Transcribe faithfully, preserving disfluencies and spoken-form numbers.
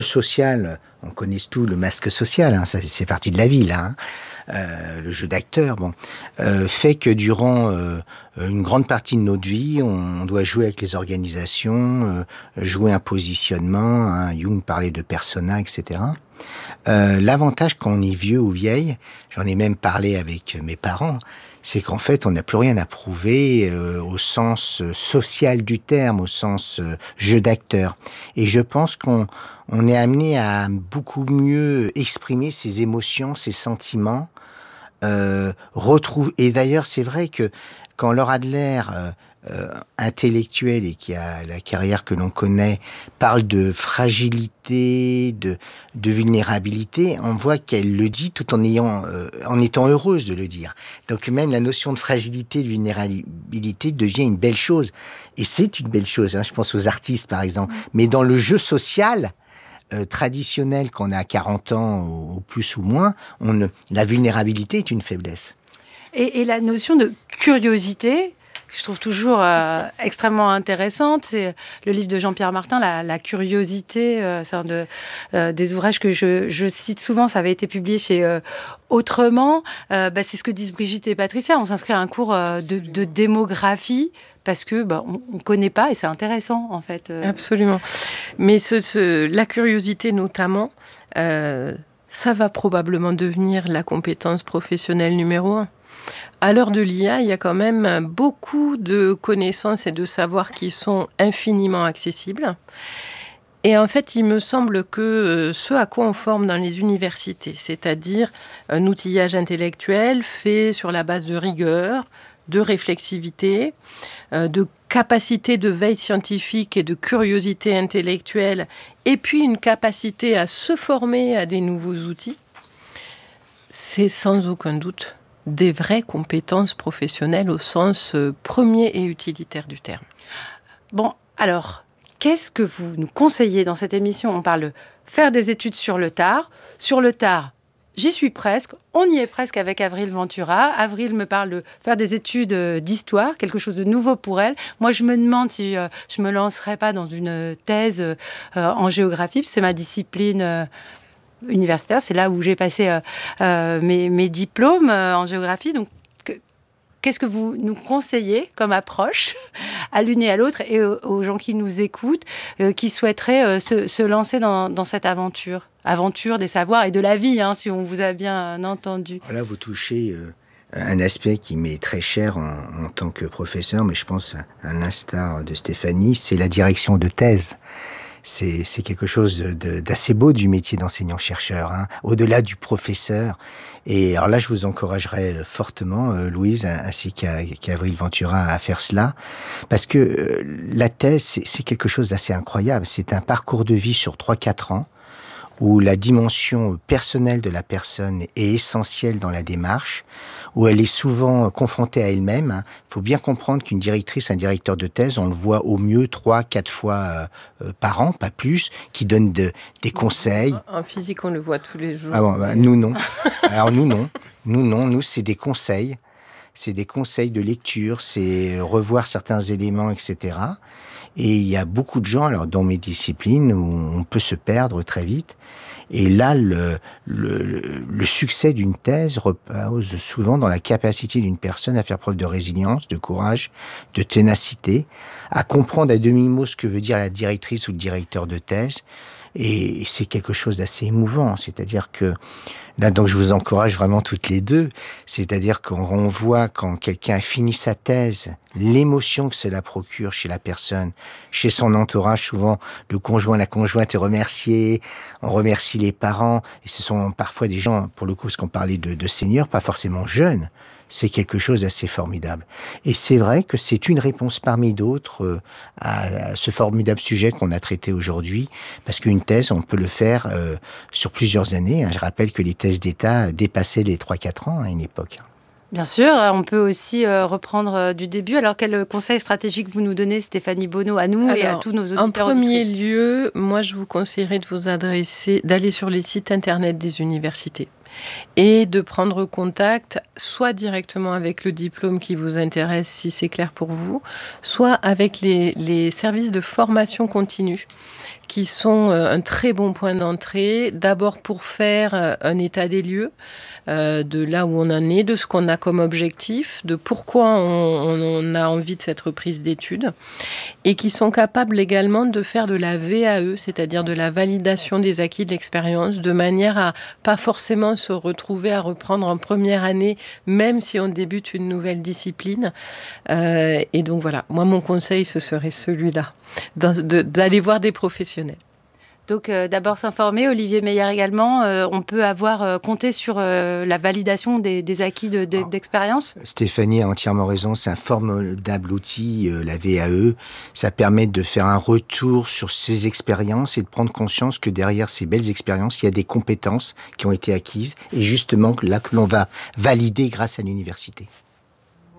Social, on connaît tout le masque social, hein, ça c'est partie de la vie là, hein. Euh, le jeu d'acteur, bon, euh, fait que durant euh, une grande partie de notre vie, on, on doit jouer avec les organisations, euh, jouer un positionnement, hein, Jung parlait de persona, et cetera. Euh, l'avantage quand on est vieux ou vieille, j'en ai même parlé avec mes parents, c'est qu'en fait, on n'a plus rien à prouver euh, au sens social du terme, au sens euh, jeu d'acteur. Et je pense qu'on on est amené à beaucoup mieux exprimer ses émotions, ses sentiments, euh, retrouve. Et d'ailleurs, c'est vrai que quand Laura Adler, euh, euh, intellectuelle et qui a la carrière que l'on connaît, parle de fragilité, de, de vulnérabilité, on voit qu'elle le dit tout en ayant, euh, en étant heureuse de le dire. Donc même la notion de fragilité, de vulnérabilité devient une belle chose. Et c'est une belle chose, hein, je pense aux artistes par exemple. Mais dans le jeu social, Euh, traditionnel, qu'on a quarante ans ou, ou plus ou moins, on ne, la vulnérabilité est une faiblesse. Et, et la notion de curiosité, que je trouve toujours euh, extrêmement intéressante, c'est le livre de Jean-Pierre Martin, La, la curiosité, euh, c'est un de, euh, des ouvrages que je, je cite souvent, ça avait été publié chez euh, Autrement. Euh, bah, c'est ce que disent Brigitte et Patricia, on s'inscrit à un cours euh, de, de démographie, parce que bah, on ne connaît pas et c'est intéressant en fait. Absolument. Mais ce, ce, la curiosité notamment, euh, ça va probablement devenir la compétence professionnelle numéro un. À l'heure de l'I A, il y a quand même beaucoup de connaissances et de savoirs qui sont infiniment accessibles. Et en fait, il me semble que ce à quoi on forme dans les universités, c'est-à-dire un outillage intellectuel fait sur la base de rigueur, de réflexivité, euh, de capacité de veille scientifique et de curiosité intellectuelle, et puis une capacité à se former à des nouveaux outils, c'est sans aucun doute des vraies compétences professionnelles au sens euh, premier et utilitaire du terme. Bon, alors, qu'est-ce que vous nous conseillez dans cette émission ? On parle de faire des études sur le tard. Sur le tard, j'y suis presque. On y est presque avec Avril Ventura. Avril me parle de faire des études d'histoire, quelque chose de nouveau pour elle. Moi, je me demande si euh, je me lancerais pas dans une thèse euh, en géographie, c'est ma discipline euh, universitaire. C'est là où j'ai passé euh, euh, mes, mes diplômes euh, en géographie. Donc, que, qu'est-ce que vous nous conseillez comme approche à l'une et à l'autre et aux, aux gens qui nous écoutent, euh, qui souhaiteraient euh, se, se lancer dans, dans cette aventure Aventure des savoirs et de la vie, hein, si on vous a bien entendu. Là, vous touchez euh, un aspect qui m'est très cher en, en tant que professeur, mais je pense à l'instar de Stéphanie, c'est la direction de thèse. C'est, c'est quelque chose de, de, d'assez beau du métier d'enseignant-chercheur, hein, au-delà du professeur. Et alors là, je vous encouragerais fortement, euh, Louise, ainsi qu'à, qu'Avril Ventura, à faire cela, parce que euh, la thèse, c'est, c'est quelque chose d'assez incroyable. C'est un parcours de vie sur trois quatre ans, où la dimension personnelle de la personne est essentielle dans la démarche, où elle est souvent confrontée à elle-même. Il faut bien comprendre qu'une directrice, un directeur de thèse, on le voit au mieux trois, quatre fois euh, par an, pas plus, qui donne de, des conseils. En physique, on le voit tous les jours. Ah bon, bah, nous non. Alors nous non. Nous non. Nous, c'est des conseils. C'est des conseils de lecture, c'est revoir certains éléments, et cetera. Et il y a beaucoup de gens, alors dans mes disciplines, où on peut se perdre très vite. Et là, le, le, le succès d'une thèse repose souvent dans la capacité d'une personne à faire preuve de résilience, de courage, de ténacité, à comprendre à demi-mot ce que veut dire la directrice ou le directeur de thèse. Et c'est quelque chose d'assez émouvant. C'est-à-dire que, là, donc je vous encourage vraiment toutes les deux. C'est-à-dire qu'on voit quand quelqu'un a fini sa thèse, l'émotion que cela procure chez la personne, chez son entourage, souvent le conjoint, la conjointe est remercié, on remercie les parents, et ce sont parfois des gens, pour le coup, parce qu'on parlait de, de seniors, pas forcément jeunes, c'est quelque chose d'assez formidable. Et c'est vrai que c'est une réponse parmi d'autres euh, à, à ce formidable sujet qu'on a traité aujourd'hui, parce qu'une thèse, on peut le faire euh, sur plusieurs années. Hein. Je rappelle que les thèses d'État dépassaient les trois quatre ans à une époque. Bien sûr, on peut aussi euh, reprendre euh, du début. Alors, quel conseil stratégique vous nous donnez, Stéphanie Bonneau, à nous Alors, et à tous nos auditeurs? En premier auditrices. lieu, moi, je vous conseillerais de vous adresser, d'aller sur les sites internet des universités et de prendre contact soit directement avec le diplôme qui vous intéresse, si c'est clair pour vous, soit avec les, les services de formation continue qui sont un très bon point d'entrée, d'abord pour faire un état des lieux euh, de là où on en est, de ce qu'on a comme objectif, de pourquoi on, on a envie de cette reprise d'études, et qui sont capables également de faire de la V A E, c'est-à-dire de la validation des acquis de l'expérience, de manière à pas forcément se retrouver à reprendre en première année, même si on débute une nouvelle discipline. Euh, et donc voilà, moi mon conseil ce serait celui-là, d'aller voir des professionnels. Donc euh, d'abord s'informer, Olivier Meyer également, euh, on peut avoir euh, compté sur euh, la validation des, des acquis de, de, d'expérience. Stéphanie a entièrement raison, c'est un formidable outil, euh, la V A E. Ça permet de faire un retour sur ces expériences et de prendre conscience que derrière ces belles expériences, il y a des compétences qui ont été acquises et justement là que l'on va valider grâce à l'université.